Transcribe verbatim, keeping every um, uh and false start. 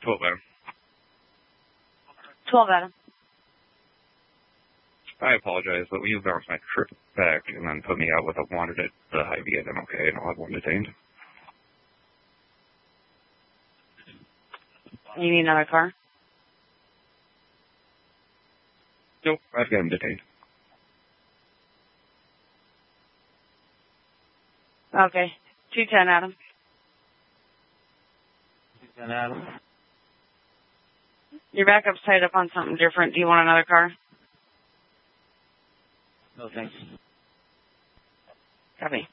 twelve, Adam. twelve, Adam. I apologize, but will you bounce my trip back and then put me out with a wanted at the Hy-Vee at M L K, and I'll have one detained? You need another car? Nope, I've got him detained. Okay. two ten, Adam. two ten, Adam. Your backup's tied up on something different. Do you want another car? No, thanks. Copy.